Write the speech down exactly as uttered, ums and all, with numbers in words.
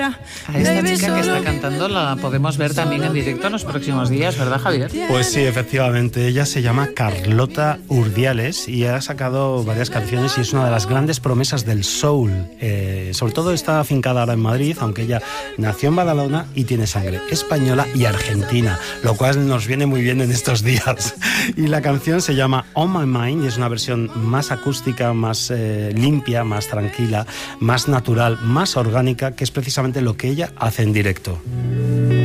A esta chica que está cantando la podemos ver también en directo en los próximos días, ¿verdad, Javier? Pues sí, efectivamente. Ella se llama Carlota Urdiales y ha sacado varias canciones y es una de las grandes promesas del soul. Eh, sobre todo está afincada ahora en Madrid, aunque ella nació en Badalona y tiene sangre española y argentina, lo cual nos viene muy bien en estos días. Y la canción se llama On My Mind y es una versión más acústica, más eh, limpia, más tranquila, más natural, más orgánica, que es precisamente lo que ella hace en directo.